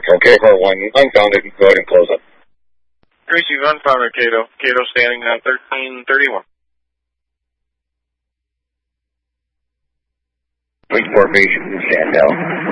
Okay, car 1, unfounded, go ahead and close up. Receive unfounded, Cato. Cato standing at 1331. Wait formation, stand down.